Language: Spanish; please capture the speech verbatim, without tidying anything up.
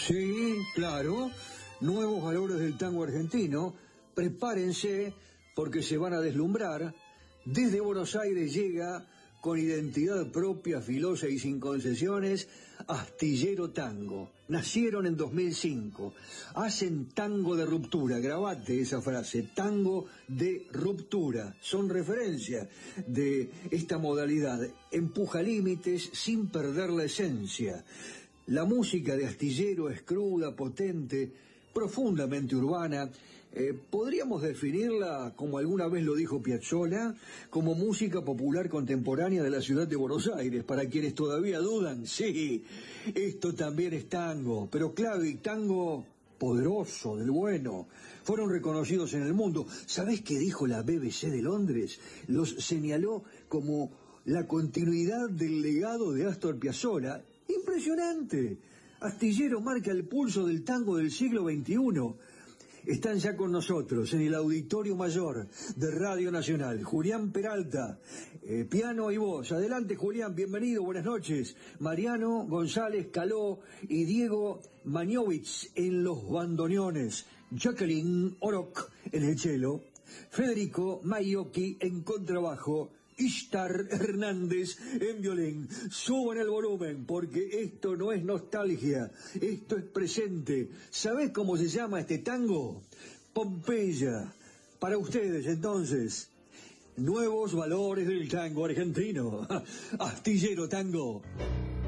Sí, claro, nuevos valores del tango argentino. Prepárense porque se van a deslumbrar. Desde Buenos Aires llega, con identidad propia, filosa y sin concesiones, Astillero Tango. Nacieron en dos mil cinco. Hacen tango de ruptura. Grabate esa frase, tango de ruptura. Son referencia de esta modalidad. Empuja límites sin perder la esencia. La música de Astillero es cruda, potente, profundamente urbana. Eh, podríamos definirla, como alguna vez lo dijo Piazzolla, como música popular contemporánea de la ciudad de Buenos Aires. Para quienes todavía dudan, sí, esto también es tango, pero claro, y tango poderoso, del bueno. Fueron reconocidos en el mundo. ¿Sabés qué dijo la B B C de Londres? Los señaló como la continuidad del legado de Astor Piazzolla. Impresionante. Astillero marca el pulso del tango del siglo veintiuno. Están ya con nosotros en el Auditorio Mayor de Radio Nacional Julián Peralta, eh, piano y voz. Adelante, Julián, bienvenido, buenas noches. Mariano González Caló y Diego Mañovitz en los bandoneones, Jacqueline Oroc en el cello, Federico Maiocchi en contrabajo, Ishtar Hernández en violín. Suban el volumen porque esto no es nostalgia, esto es presente. ¿Sabés cómo se llama este tango? Pompeya. Para ustedes entonces, nuevos valores del tango argentino. Astillero Tango.